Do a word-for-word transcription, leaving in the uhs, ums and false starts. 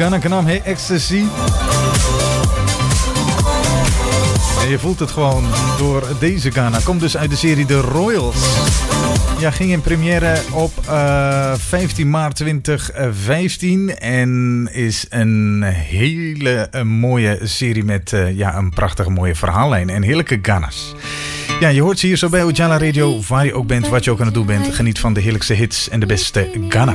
गाना का नाम है Ecstasy. En je voelt het gewoon door deze Ghana. Komt dus uit de serie The Royals. Ja, ging in première op uh, vijftien maart twintig vijftien. En is een hele een mooie serie met uh, ja, een prachtige mooie verhaallijn. En heerlijke Ghana's. Ja, je hoort ze hier zo bij Ujala Radio. Waar je ook bent, wat je ook aan het doen bent. Geniet van de heerlijkste hits en de beste Ghana.